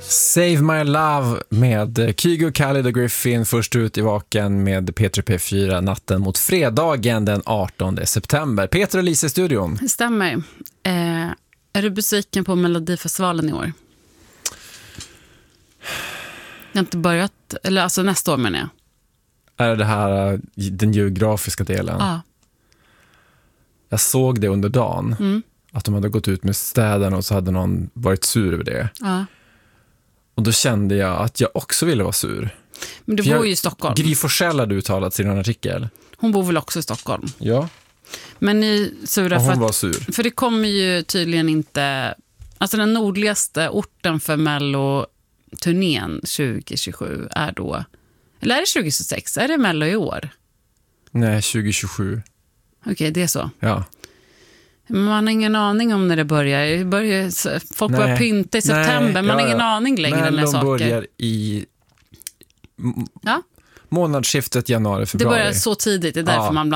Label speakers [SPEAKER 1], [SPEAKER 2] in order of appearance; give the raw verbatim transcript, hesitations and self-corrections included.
[SPEAKER 1] Save My Love med Kygo, Khalid och Griffin först ut i vaken med P tre P fyra natten mot fredagen den artonde september. Peter och Lisa i studion.
[SPEAKER 2] Det stämmer. Eh, är du besviken på Melodifestivalen i år? Jag har inte börjat, eller alltså nästa år menar jag.
[SPEAKER 1] Är det här den geografiska delen?
[SPEAKER 2] Ja.
[SPEAKER 1] Jag såg det under dagen.
[SPEAKER 2] Mm.
[SPEAKER 1] Att de hade gått ut med städerna och så hade någon varit sur över det.
[SPEAKER 2] Ja.
[SPEAKER 1] Och då kände jag att jag också ville vara sur.
[SPEAKER 2] Men du
[SPEAKER 1] För
[SPEAKER 2] bor
[SPEAKER 1] jag,
[SPEAKER 2] ju i Stockholm.
[SPEAKER 1] Gry Forssell hade uttalat i en artikel.
[SPEAKER 2] Hon bor väl också i Stockholm.
[SPEAKER 1] Ja.
[SPEAKER 2] Men ni sura
[SPEAKER 1] Och
[SPEAKER 2] för
[SPEAKER 1] hon
[SPEAKER 2] att,
[SPEAKER 1] var sur.
[SPEAKER 2] för det kommer ju tydligen inte, alltså den nordligaste orten för Mello-turnén tjugo tjugosju är då, eller är det tjugo tjugosex? Är det Mello i år?
[SPEAKER 1] Nej, tjugo tjugosju.
[SPEAKER 2] Okej, okay, det är så.
[SPEAKER 1] Ja.
[SPEAKER 2] Man har ingen aning om när det börjar. Det börjar folk börjar pynta i september.
[SPEAKER 1] Nej,
[SPEAKER 2] Man har
[SPEAKER 1] ja,
[SPEAKER 2] ingen
[SPEAKER 1] ja.
[SPEAKER 2] aning längre
[SPEAKER 1] Men
[SPEAKER 2] när
[SPEAKER 1] de
[SPEAKER 2] saker.
[SPEAKER 1] börjar i m-
[SPEAKER 2] Ja?
[SPEAKER 1] månadsskiftet januari,
[SPEAKER 2] Det
[SPEAKER 1] februari.
[SPEAKER 2] börjar så tidigt, det är därför
[SPEAKER 1] Ja.
[SPEAKER 2] man